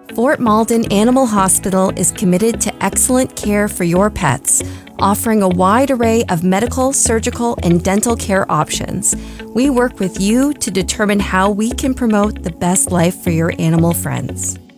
Fort Malden Animal Hospital is committed to excellent care for your pets, offering a wide array of medical, surgical, and dental care options. We work with you to determine how we can promote the best life for your animal friends.